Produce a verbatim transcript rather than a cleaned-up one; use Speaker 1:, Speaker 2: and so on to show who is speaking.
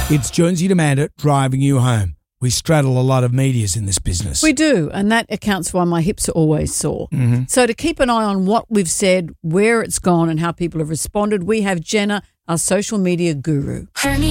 Speaker 1: It's Jonesy Demand It driving you home. We straddle a lot of medias in this business.
Speaker 2: We do, and that accounts for why my hips are always sore.
Speaker 1: Mm-hmm.
Speaker 2: So to keep an eye on what we've said, where it's gone and how people have responded, we have Jenna, our social media guru.